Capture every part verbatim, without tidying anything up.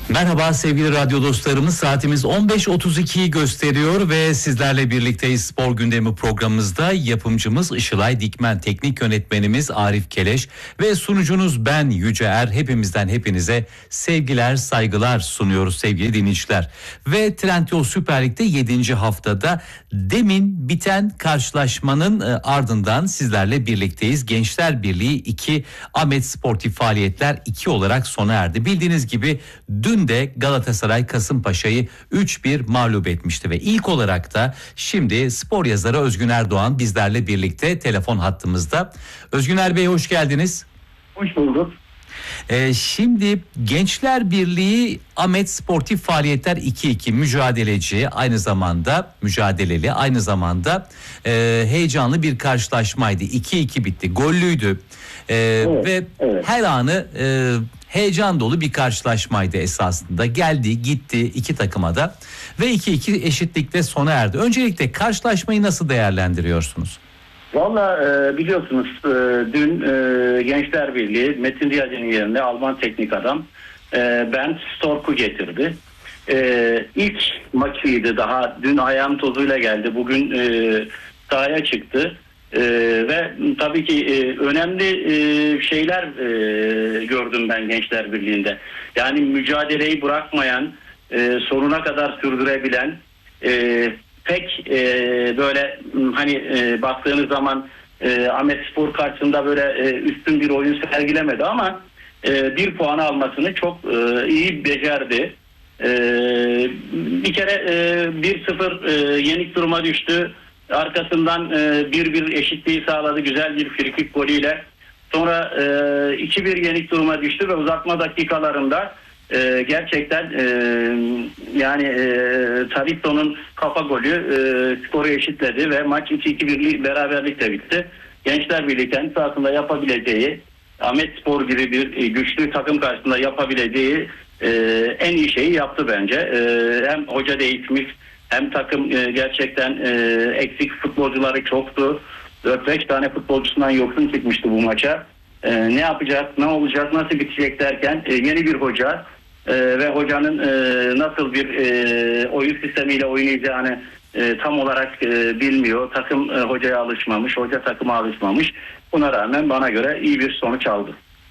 Merhaba sevgili radyo dostlarımız, saatimiz on beş otuz ikiyi gösteriyor ve sizlerle birlikteyiz. Spor gündemi programımızda yapımcımız Işılay Dikmen, teknik yönetmenimiz Arif Keleş ve sunucunuz ben Yüce Er. Hepimizden hepinize sevgiler, saygılar sunuyoruz sevgili dinleyiciler. Ve Trendyol Süper Lig'de yedinci haftada demin biten karşılaşmanın ardından sizlerle birlikteyiz. Gençler Birliği iki, Ahmet Sportif Faaliyetler iki olarak sona erdi. Bildiğiniz gibi dün de Galatasaray Kasımpaşa'yı üç bir mağlup etmişti ve ilk olarak da şimdi spor yazarı Özgün Erdoğan bizlerle birlikte telefon hattımızda. Özgün Bey, hoş geldiniz. Hoş bulduk. Ee, şimdi Gençler Birliği Ahmet Sportif Faaliyetler iki iki mücadeleci, aynı zamanda mücadeleli, aynı zamanda e, heyecanlı bir karşılaşmaydı. iki iki bitti, gollüydü e, evet, ve evet. her anı e, heyecan dolu bir karşılaşmaydı esasında. Geldi gitti iki takıma da ve iki iki eşitlikle sona erdi. Öncelikle karşılaşmayı nasıl değerlendiriyorsunuz? Valla e, biliyorsunuz e, dün e, Gençler Birliği Metin Diyazi'nin yerine Alman teknik adam e, Bernd Stork'u getirdi. E, ilk maçıydı daha. Dün ayağım tozuyla geldi. Bugün e, sahaya çıktı. Ee, ve tabii ki e, önemli e, şeyler e, gördüm ben Gençler Birliği'nde. Yani mücadeleyi bırakmayan, e, sonuna kadar sürdürebilen, e, pek e, böyle hani e, baktığınız zaman e, Ahmetspor karşısında böyle e, üstün bir oyun sergilemedi ama e, bir puanı almasını çok e, iyi becerdi. E, bir kere e, bir sıfır e, yenik duruma düştü. Arkasından bir bir eşitliği sağladı güzel bir frikik golüyle. Sonra e, iki bir yenik duruma düştü ve uzatma dakikalarında e, gerçekten e, yani e, Tarisso'nun kafa golü e, skoru eşitledi ve maç iki iki birlik beraberlikle bitti. Gençler Birliği kendi sahasında yapabileceği, Ahmetspor gibi bir e, güçlü takım karşısında yapabileceği e, en iyi şeyi yaptı bence. E, hem hoca değişmiş, hem takım e, gerçekten e, eksik futbolcuları çoktu. dört beş tane futbolcusundan yoksun çıkmıştı bu maça. E, ne yapacak, ne olacak, nasıl bitecek derken e, yeni bir hoca e, ve hocanın e, nasıl bir e, oyun sistemiyle oynayacağını e, tam olarak e, bilmiyor. Takım e, hocaya alışmamış, hoca takıma alışmamış. Buna rağmen bana göre iyi bir sonuç aldı.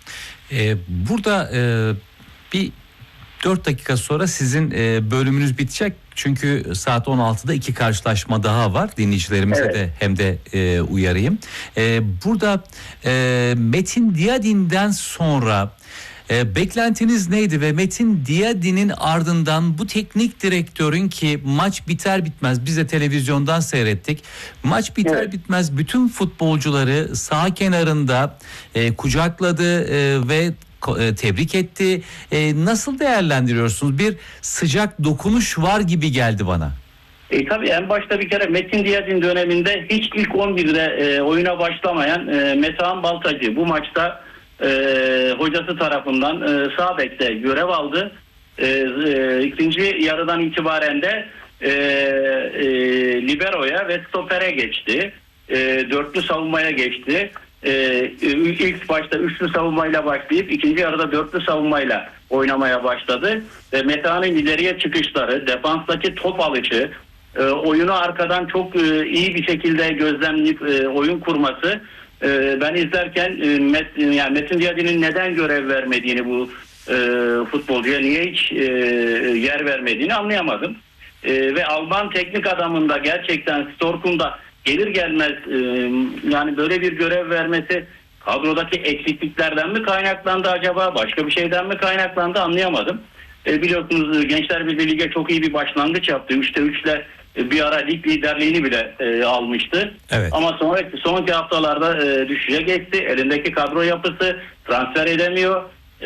Ee, burada e, bir dört dakika sonra sizin e, bölümünüz bitecek. Çünkü saat on altıda iki karşılaşma daha var. Dinleyicilerimize evet. de hem de e, uyarayım. E, burada e, Metin Diyadin'den sonra e, beklentiniz neydi ve Metin Diyadin'in ardından bu teknik direktörün ki maç biter bitmez biz de televizyondan seyrettik. Maç biter evet. bitmez bütün futbolcuları saha kenarında e, kucakladı e, ve tebrik etti. E, nasıl değerlendiriyorsunuz? Bir sıcak dokunuş var gibi geldi bana. E, tabii en başta bir kere Metin Diyaz'in döneminde hiç ilk on birde e, oyuna başlamayan e, Metehan Baltacı bu maçta e, hocası tarafından e, sağ bekte görev aldı. E, e, ikinci yarıdan itibaren de e, e, libero'ya ve stopere geçti. E, dörtlü savunmaya geçti. Ee, ilk başta üçlü savunmayla başlayıp ikinci yarıda dörtlü savunmayla oynamaya başladı ve Metehan'ın ileriye çıkışları, defanstaki top alışı, e, oyunu arkadan çok e, iyi bir şekilde gözlemleyip e, oyun kurması e, ben izlerken e, Met, yani Metin Diyadin'in neden görev vermediğini bu e, futbolcuya niye hiç e, yer vermediğini anlayamadım. E, ve Alman teknik adamında gerçekten Stork'un da gelir gelmez e, yani böyle bir görev vermesi kadrodaki eksikliklerden mi kaynaklandı acaba, başka bir şeyden mi kaynaklandı anlayamadım. E, biliyorsunuz Gençler Birliği Lig'e çok iyi bir başlangıç yaptı. üçte üçle e, bir ara lig liderliğini bile e, almıştı. Evet. Ama sonraki sonraki haftalarda e, düşüşe geçti. Elindeki kadro yapısı transfer edemiyor.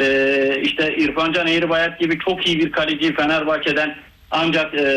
E, işte İrfan Can Eğribayat gibi çok iyi bir kaleci Fenerbahçe'den ancak e,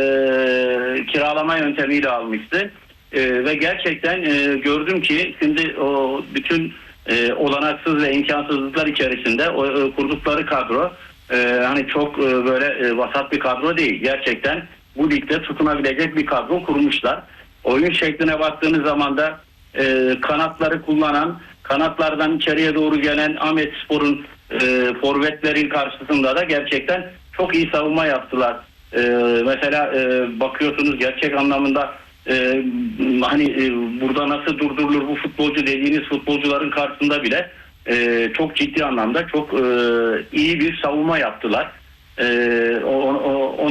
kiralama yöntemiyle almıştı. Ee, ve gerçekten e, gördüm ki şimdi o bütün e, olanaksız ve imkansızlıklar içerisinde o e, kurdukları kadro e, hani çok e, böyle e, vasat bir kadro değil. Gerçekten bu ligde tutunabilecek bir kadro kurmuşlar. Oyun şekline baktığınız zaman da e, kanatları kullanan, kanatlardan içeriye doğru gelen Ahmetspor'un e, forvetlerin karşısında da gerçekten çok iyi savunma yaptılar. E, mesela e, bakıyorsunuz gerçek anlamında e, hani e, burada nasıl durdurulur bu futbolcu dediğiniz futbolcuların karşısında bile e, çok ciddi anlamda çok e, iyi bir savunma yaptılar. E, o, o,